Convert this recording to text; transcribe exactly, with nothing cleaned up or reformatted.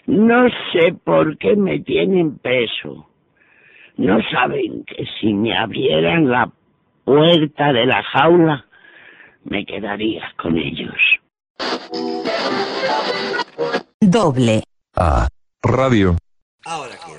No sé por qué me tienen preso. No saben que si me abrieran la puerta de la jaula, me quedaría con ellos. Doble A. Radio. Ahora,